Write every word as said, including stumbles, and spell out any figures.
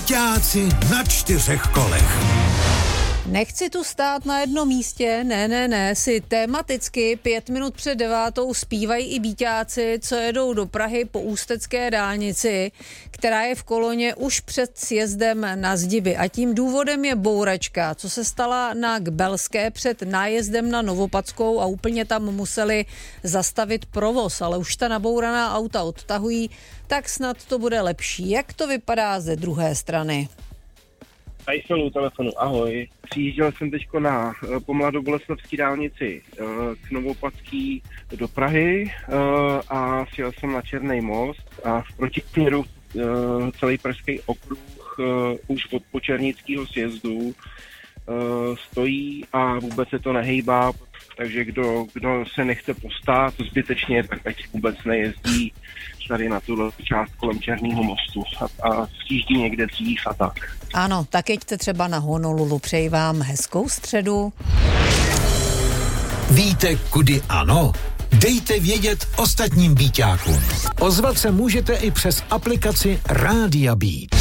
Byťáci na čtyřech kolech. Nechci tu stát na jednom místě, ne, ne, ne, si tematicky pět minut před devátou zpívají i byťáci, co jedou do Prahy po ústecké dálnici, která je v koloně už před sjezdem na Zdiby. A tím důvodem je bouračka, co se stala na Kbelské před nájezdem na Novopadskou a úplně tam museli zastavit provoz, ale už ta nabouraná auta odtahují, tak snad to bude lepší. Jak to vypadá ze druhé strany? Tady jsem u telefonu, ahoj. Přijížděl jsem teďko na po mladoboleslavské dálnici k Novopadský do Prahy a sjel jsem na Černý most a v protisměru celý pražský okruh už od Počernického sjezdu stojí a vůbec se to nehejbá, takže kdo, kdo se nechce postát zbytečně, tak ať vůbec nejezdí tady na tuhle část kolem Černého mostu a, a sjíždí někde dřív a tak. Ano, tak jeďte třeba na Honolulu. Přeji vám hezkou středu. Víte, kudy ano? Dejte vědět ostatním byťákům. Ozvat se můžete i přes aplikaci Rádia Beat.